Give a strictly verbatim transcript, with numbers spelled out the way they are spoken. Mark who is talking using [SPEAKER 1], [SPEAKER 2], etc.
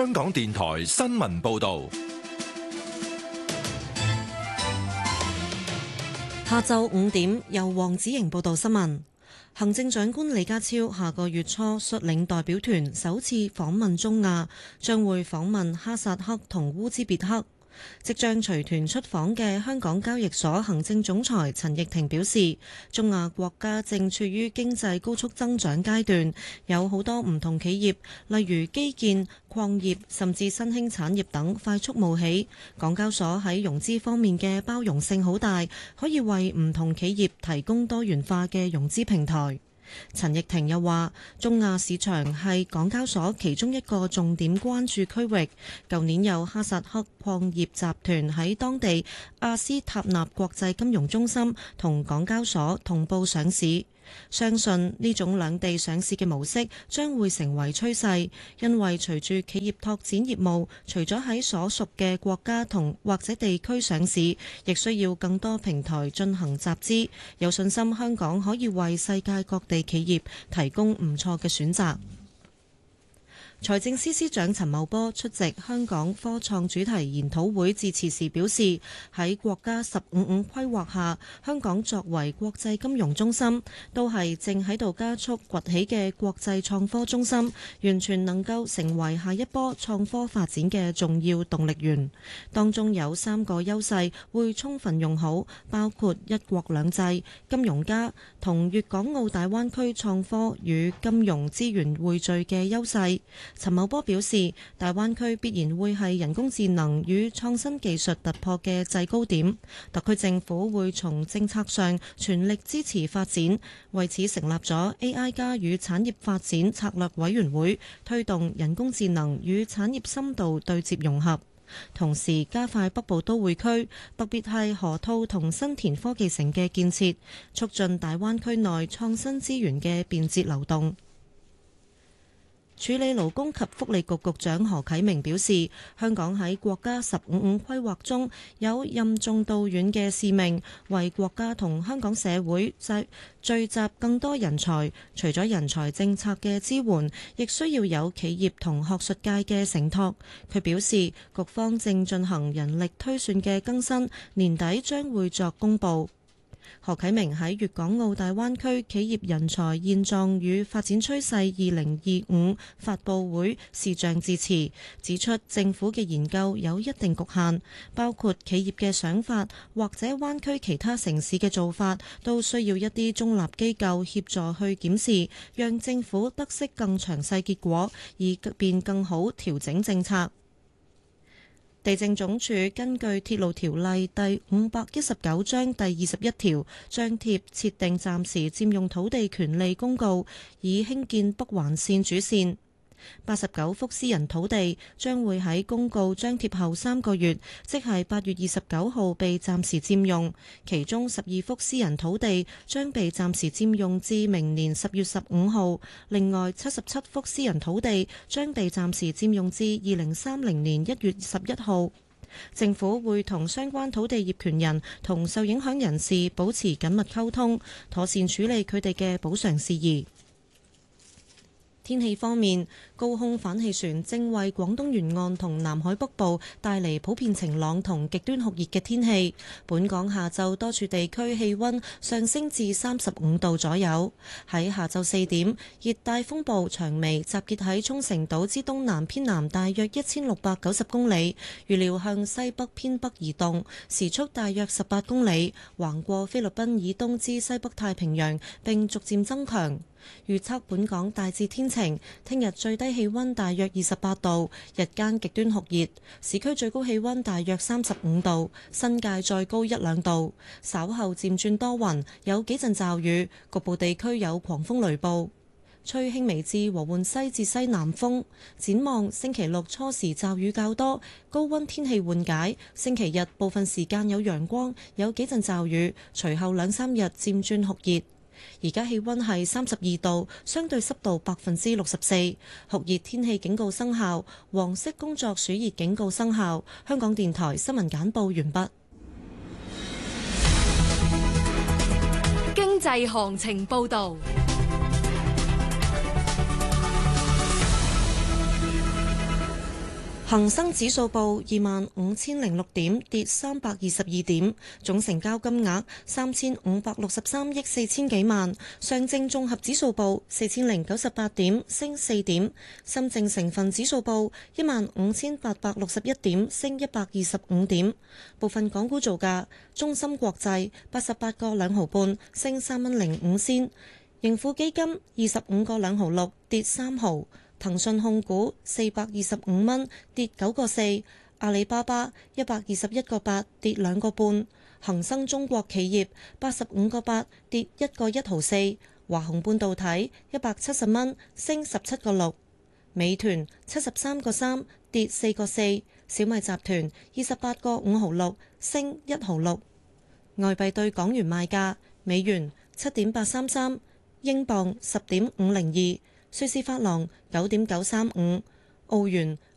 [SPEAKER 1] 香港電台新聞報道。
[SPEAKER 2] 下晝五點，由黃子瑩報道新聞。行政長官李家超下個月初率領代表團首次訪問中亞，將會訪問哈薩克同烏茲別克。即將隨團出訪嘅香港交易所行政總裁陳奕霆表示，中亞國家正處於經濟高速增長階段，有好多唔同企業，例如基建、礦業甚至新興產業等快速冒起。港交所喺融資方面嘅包容性好大，可以為唔同企業提供多元化嘅融資平台。陳奕霆又話，中亞市場係港交所其中一個重點關注區域。舊年有哈薩克礦業集團喺當地阿斯塔納國際金融中心同港交所同步上市。相信呢種兩地上市嘅模式將會成為趨勢，因為隨住企業拓展業務，除咗喺所屬嘅國家同或者地區上市，亦需要更多平台進行集資。有信心香港可以為世界各地企業提供唔錯嘅選擇。財政司司長陳茂波出席香港科創主題研討會致辭時表示，喺國家十五五規劃下，香港作為國際金融中心，都係正喺度加速崛起嘅國際創科中心，完全能夠成為下一波創科發展嘅重要動力源。當中有三個優勢會充分用好，包括一國兩制、金融加同粵港澳大灣區創科與金融資源匯聚嘅優勢。陳茂波表示，大灣區必然會係人工智能與創新技術突破嘅制高點，特區政府會從政策上全力支持發展，為此成立咗 A I 加與產業發展策略委員會，推動人工智能與產業深度對接融合，同時加快北部都會區，特別係河套同新田科技城嘅建設，促進大灣區內創新資源嘅便捷流動。處理勞工及福利局局長何啟明表示，香港喺國家十五五規劃中有任重道遠嘅使命，為國家同香港社會聚集更多人才。除咗人才政策嘅支援，亦需要有企業同學術界嘅承托。佢表示，局方正進行人力推算嘅更新，年底將會作公佈。何啟明喺粵港澳大灣區企業人才現狀與發展趨勢二零二五發佈會視像致辭，指出政府嘅研究有一定局限，包括企業嘅想法或者灣區其他城市嘅做法，都需要一啲中立機構協助去檢視，讓政府得悉更詳細結果，以便更好調整政策。地政總署根據鐵路條例第五百一十九章第二十一條，張貼設定暫時佔用土地權利公告，以興建北環線主線。八十九幅私人土地將會喺公告張貼後三個月，即係八月二十九號被暫時佔用，其中十二幅私人土地將被暫時佔用至明年十月十五號，另外七十七幅私人土地將被暫時佔用至二零三零年一月十一號。政府會同相關土地業權人同受影響人士保持緊密溝通，妥善處理佢哋嘅補償事宜。天氣方面，高空反氣旋正為廣東沿岸同南海北部帶嚟普遍晴朗同極端酷熱嘅天氣。本港下晝多處地區氣溫上升至三十五度左右。喺下晝四點，熱帶風暴長眉集結喺沖繩島之東南偏南大約一千六百九十公里，預料向西北偏北移動，時速大約十八公里，橫過菲律賓以東之西北太平洋，並逐漸增強。預測本港大致天晴，聽日最低氣溫大約二十八度，日間極端酷熱，市區最高氣溫大約三十五度，新界再高一兩度。稍後漸轉多雲，有幾陣驟雨，局部地區有狂風雷暴，吹輕微至和緩西至西南風。展望星期六初時驟雨較多，高溫天氣緩解。星期日部分時間有陽光，有幾陣驟雨，隨後兩三日漸轉酷熱。而家氣溫係三十二度，相對濕度百分之六十四，酷熱天氣警告生效，黃色工作暑熱警告生效。香港電台新聞簡報完畢。
[SPEAKER 3] 經濟行情報道。
[SPEAKER 2] 恒生指數報二萬五千零六點，跌三百二十二點，總成交金額三千五百六十三億四千幾萬。上證綜合指數報四千零九十八點，升四點。深證成分指數報一萬五千八百六十一點，升一百二十五點。部分港股造價：中芯國際八十八個兩毫半，升三蚊零五仙；盈富基金二十五個兩毫六，跌三毫。騰訊控股四百二十五蚊，跌九個四；阿里巴巴一百二十一個八，跌兩個半；恒生中國企業八十五個八，跌一個一毫四；華虹半導體一百七十蚊，升十七個六；美團七十三個三，跌四個四；小米集團二十八個五毫六，升一毫六。外幣對港元賣價：美元七點八三三，英鎊十點五零二。瑞士法郎九點九三五，澳元